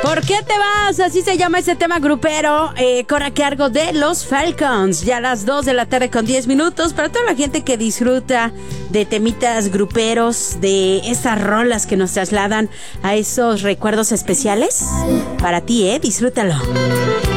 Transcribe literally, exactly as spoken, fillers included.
¿Por qué te vas? Así se llama ese tema grupero. Eh, corre a cargo de los Falcons. Ya a las dos de la tarde con diez minutos. Para toda la gente que disfruta de temitas gruperos, de esas rolas que nos trasladan a esos recuerdos especiales. Para ti, ¿eh? Disfrútalo.